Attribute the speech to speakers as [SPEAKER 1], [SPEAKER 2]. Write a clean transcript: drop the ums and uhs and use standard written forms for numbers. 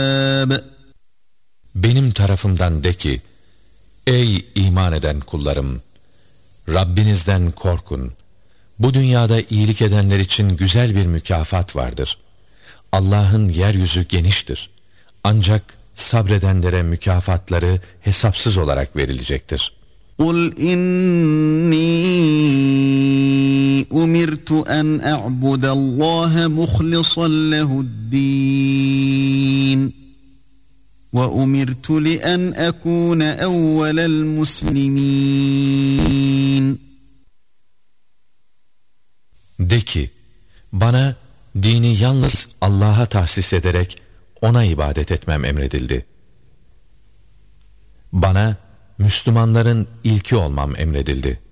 [SPEAKER 1] Benim tarafımdan de ki, ey iman eden kullarım, Rabbinizden korkun. Bu dünyada iyilik edenler için güzel bir mükafat vardır. Allah'ın yeryüzü geniştir. Ancak sabredenlere mükafatları hesapsız olarak verilecektir.
[SPEAKER 2] قُلْ إِنِّي أُمِرْتُ أَنْ أَعْبُدَ اللّٰهَ مُخْلِصًا لَهُ الدِّينَ وَأُمِرْتُ لِأَنْ أَكُونَ أَوَّلَ الْمُسْلِمِينَ.
[SPEAKER 1] De ki, bana dini yalnız Allah'a tahsis ederek ona ibadet etmem emredildi. Bana Müslümanların ilki olmam emredildi.